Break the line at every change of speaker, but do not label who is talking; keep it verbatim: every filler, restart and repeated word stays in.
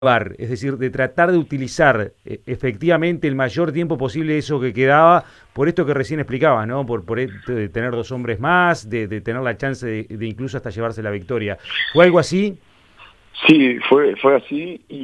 es decir, de tratar de utilizar eh, efectivamente el mayor tiempo posible eso que quedaba, por esto que recién explicabas, ¿no? Por, por esto de tener dos hombres más, de, de tener la chance de, de incluso hasta llevarse la victoria. ¿Fue algo así?
Sí, fue, fue así y